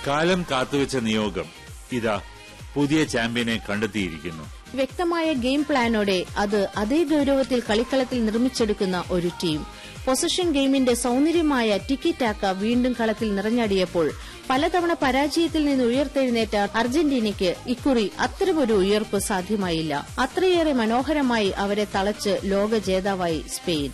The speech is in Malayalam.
കാലം കാത്തുവെച്ച നിയോഗം ഇതാ പുതിയ ചാമ്പ്യനെ കണ്ടെത്തിയിരിക്കുന്നു. വ്യക്തമായ ഗെയിം പ്ലാനോടെ അത് അതേ ഗൌരവത്തിൽ കളിക്കളത്തിൽ നിർമ്മിച്ചെടുക്കുന്ന ഒരു ടീം. പൊസഷൻ ഗെയിമിന്റെ സൌന്ദര്യമായ ടിക്കി ടാക്ക വീണ്ടും കളത്തിൽ നിറഞ്ഞാടിയപ്പോൾ പലതവണ പരാജയത്തിൽ നിന്ന് ഉയർത്തെഴുന്നേറ്റ അർജന്റീനയ്ക്ക് ഇക്കുറി അത്തരമൊരു ഉയർപ്പ് സാധ്യമായില്ല. അത്രയേറെ മനോഹരമായി അവരെ തളച്ച് ലോക ജേതാവായി സ്പെയിൻ.